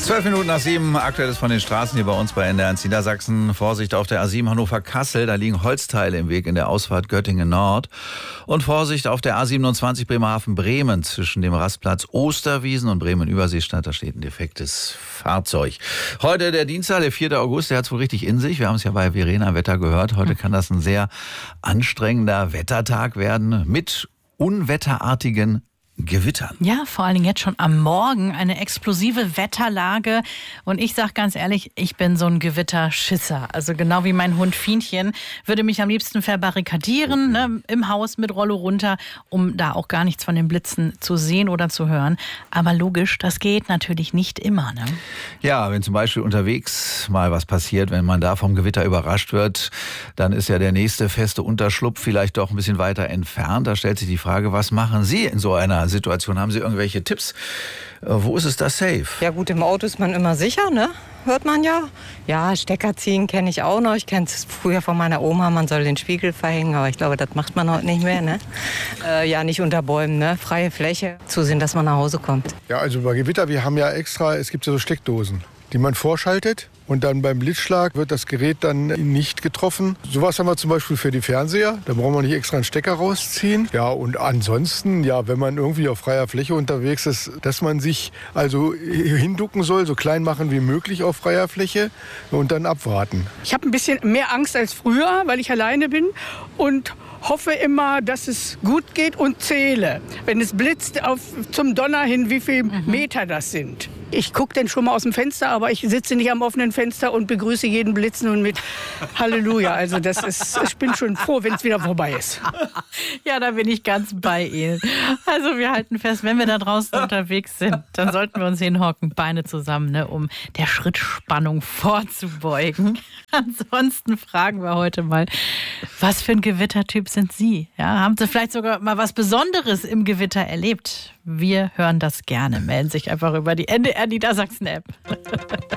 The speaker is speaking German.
12:07, aktuelles von den Straßen hier bei uns bei NDR1 Niedersachsen. Vorsicht auf der A7 Hannover-Kassel, da liegen Holzteile im Weg in der Ausfahrt Göttingen-Nord. Und Vorsicht auf der A27 Bremerhaven-Bremen zwischen dem Rastplatz Osterwiesen und Bremen-Überseestadt, da steht ein defektes Fahrzeug. Heute der Dienstag, der 4. August, der hat es wohl richtig in sich. Wir haben es ja bei Verena Wetter gehört. Heute kann das ein sehr anstrengender Wettertag werden mit unwetterartigen Gewittern. Ja, vor allen Dingen jetzt schon am Morgen eine explosive Wetterlage. Und ich sag ganz ehrlich, ich bin so ein Gewitterschisser. Also genau wie mein Hund Fienchen würde mich am liebsten verbarrikadieren, im Haus mit Rollo runter, um da auch gar nichts von den Blitzen zu sehen oder zu hören. Aber logisch, das geht natürlich nicht immer. Ne? Ja, wenn zum Beispiel unterwegs mal was passiert, wenn man da vom Gewitter überrascht wird, dann ist ja der nächste feste Unterschlupf vielleicht doch ein bisschen weiter entfernt. Da stellt sich die Frage, was machen Sie in so einer Situation? Haben Sie irgendwelche Tipps? Wo ist es da safe? Ja gut, im Auto ist man immer sicher, ne? Hört man ja. Ja, Stecker ziehen kenne ich auch noch. Ich kenne es früher von meiner Oma, man soll den Spiegel verhängen, aber ich glaube, das macht man heute nicht mehr, ne? Ja, nicht unter Bäumen, ne? Freie Fläche. Zusehen, dass man nach Hause kommt. Ja, also bei Gewitter, wir haben ja extra, es gibt ja so Steckdosen, die man vorschaltet. Und dann beim Blitzschlag wird das Gerät dann nicht getroffen. Sowas haben wir zum Beispiel für die Fernseher. Da brauchen wir nicht extra einen Stecker rausziehen. Ja, und ansonsten, ja, wenn man irgendwie auf freier Fläche unterwegs ist, dass man sich also hinducken soll, so klein machen wie möglich auf freier Fläche und dann abwarten. Ich habe ein bisschen mehr Angst als früher, weil ich alleine bin und hoffe immer, dass es gut geht und zähle. Wenn es blitzt zum Donner hin, wie viele Meter das sind. Ich gucke dann schon mal aus dem Fenster, aber ich sitze nicht am offenen Fenster und begrüße jeden Blitzen und mit Halleluja. Also ich bin schon froh, wenn es wieder vorbei ist. Ja, da bin ich ganz bei Ihnen. Also wir halten fest, wenn wir da draußen unterwegs sind, dann sollten wir uns hinhocken, Beine zusammen, ne, um der Schrittspannung vorzubeugen. Ansonsten fragen wir heute mal, was für ein Gewittertyp sind Sie? Ja, haben Sie vielleicht sogar mal was Besonderes im Gewitter erlebt? Wir hören das gerne. Melden sich einfach über die NDR Niedersachsen App.